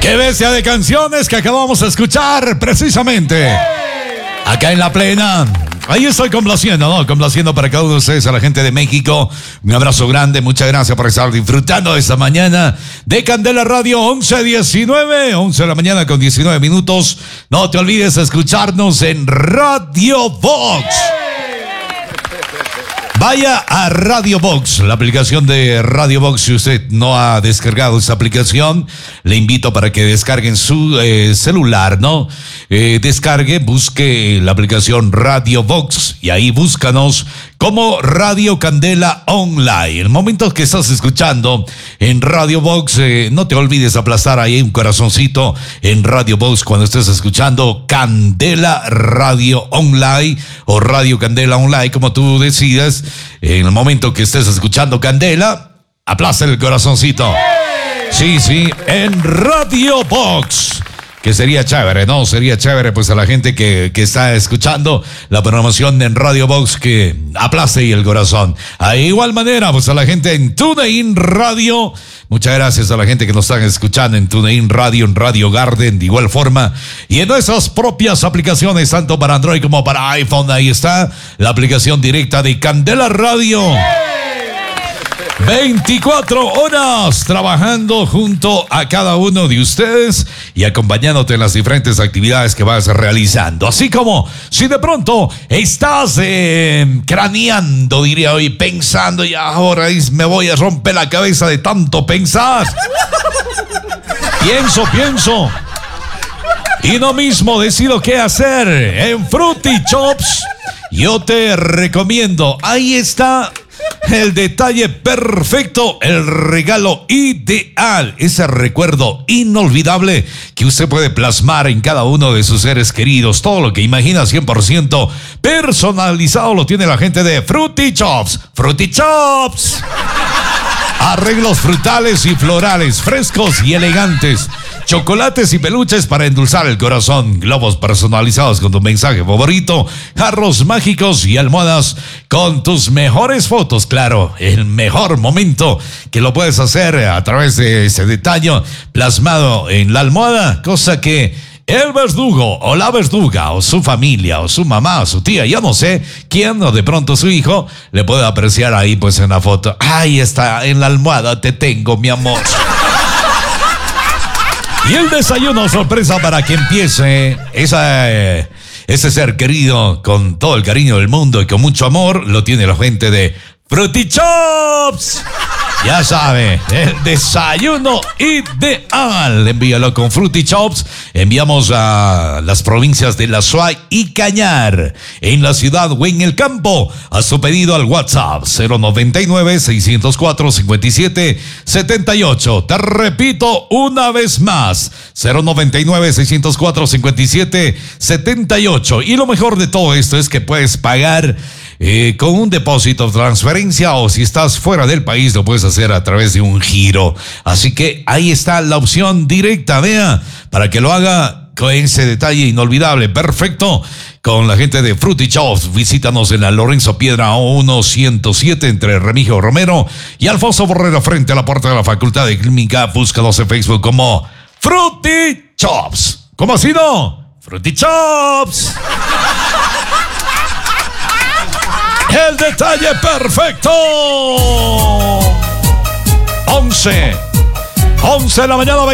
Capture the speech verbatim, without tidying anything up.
Qué bestia de canciones que acabamos de escuchar precisamente acá en La Plena. Ahí estoy complaciendo, ¿no? Complaciendo para cada uno de ustedes, a la gente de México. Un abrazo grande, muchas gracias por estar disfrutando de esta mañana de Candela Radio once diecinueve, once de la mañana con diecinueve minutos. No te olvides de escucharnos en Radio Box. Vaya a Radio Box, la aplicación de Radio Box. Si usted no ha descargado esa aplicación, le invito para que descarguen su eh, celular, ¿no? Eh, descargue, busque la aplicación Radio Box y ahí búscanos como Radio Candela Online. El momento que estás escuchando en Radio Box, eh, no te olvides aplastar ahí un corazoncito en Radio Box cuando estés escuchando Candela Radio Online o Radio Candela Online, como tú decidas. En el momento que estés escuchando Candela, aplasta el corazoncito. Sí, sí, en Radio Box. Que sería chévere, ¿no? Sería chévere, pues, a la gente que, que está escuchando la programación en Radio Box, que aplaste el corazón. De igual manera, pues, a la gente en TuneIn Radio. Muchas gracias a la gente que nos están escuchando en TuneIn Radio, en Radio Garden, de igual forma. Y en nuestras propias aplicaciones, tanto para Android como para iPhone. Ahí está la aplicación directa de Candela Radio. veinticuatro horas trabajando junto a cada uno de ustedes y acompañándote en las diferentes actividades que vas realizando. Así como si de pronto estás eh, craneando, diría hoy, pensando, y ahora me voy a romper la cabeza de tanto pensar. Pienso, pienso. Y no mismo decido qué hacer. En Fruity Chops yo te recomiendo. Ahí está el detalle perfecto, el regalo ideal, ese recuerdo inolvidable que usted puede plasmar en cada uno de sus seres queridos. Todo lo que imagina cien por ciento personalizado lo tiene la gente de Fruity Chops. Fruity Chops. Arreglos frutales y florales, frescos y elegantes. Chocolates y peluches para endulzar el corazón, globos personalizados con tu mensaje favorito, jarros mágicos y almohadas con tus mejores fotos. Claro, el mejor momento que lo puedes hacer a través de ese detalle plasmado en la almohada, cosa que el verdugo o la verduga o su familia o su mamá o su tía, yo no sé quién, o de pronto su hijo, le puede apreciar ahí pues en la foto. Ahí está, en la almohada te tengo, mi amor. Y el desayuno sorpresa para que empiece esa, eh, ese ser querido con todo el cariño del mundo y con mucho amor, lo tiene la gente de Fruity Chops. Ya sabe, el desayuno ideal. Envíalo con Fruity Chops. Enviamos a las provincias de La Suay y Cañar, en la ciudad o en el campo. A su pedido al WhatsApp cero noventa y nueve, seiscientos cuatro, cincuenta y siete, setenta y ocho. Te repito una vez más, cero noventa y nueve, seiscientos cuatro, cincuenta y siete, setenta y ocho. Y lo mejor de todo esto es que puedes pagar Eh, con un depósito, transferencia, o si estás fuera del país lo puedes hacer a través de un giro. Así que ahí está la opción directa, vea, para que lo haga con ese detalle inolvidable. Perfecto, con la gente de Fruity Chops. Visítanos en la Lorenzo Piedra uno ciento siete entre Remigio Romero y Alfonso Borrero, frente a la puerta de la Facultad de Química. Búscanos en Facebook como Fruity Chops. ¿Cómo ha sido? Fruity Chops. El detalle perfecto. once. once de la mañana.